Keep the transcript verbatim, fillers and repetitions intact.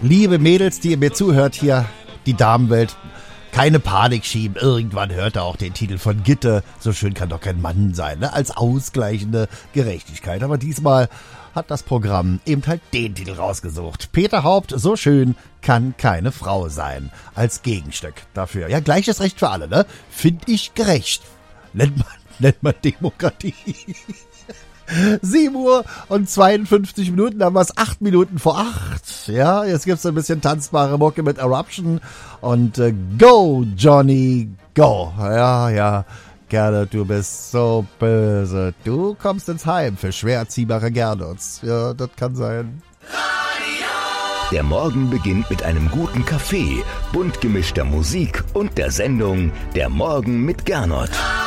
liebe Mädels, die ihr mir zuhört hier, die Damenwelt, keine Panik schieben. Irgendwann hört er auch den Titel von Gitte. So schön kann doch kein Mann sein, ne? Als ausgleichende Gerechtigkeit. Aber diesmal hat das Programm eben halt den Titel rausgesucht. Peter Haupt, so schön kann keine Frau sein. Als Gegenstück dafür. Ja, gleiches Recht für alle, ne? Find ich gerecht. Nennt man, nennt man Demokratie. sieben Uhr und zweiundfünfzig Minuten, dann war es acht Minuten vor acht. Ja, jetzt gibt's ein bisschen tanzbare Mucke mit Eruption und äh, Go, Johnny, go. Ja, ja, Gernot, du bist so böse. Du kommst ins Heim für schwer erziehbare Gernots. Ja, das kann sein. Der Morgen beginnt mit einem guten Kaffee, bunt gemischter Musik und der Sendung Der Morgen mit Gernot.